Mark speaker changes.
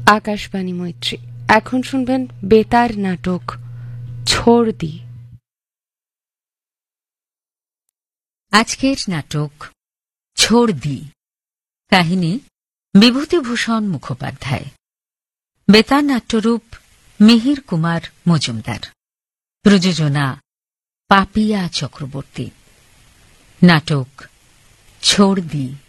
Speaker 1: আকাশবাণী মৈত্রী। এখন শুনবেন বেতার নাটক ছোড় দি।
Speaker 2: আজকের নাটক ছোড় দি। কাহিনী বিভূতিভূষণ মুখোপাধ্যায়। বেতার নাট্যরূপ মিহির কুমার মজুমদার। প্রযোজনা পাপিয়া চক্রবর্তী। নাটক ছোড় দি।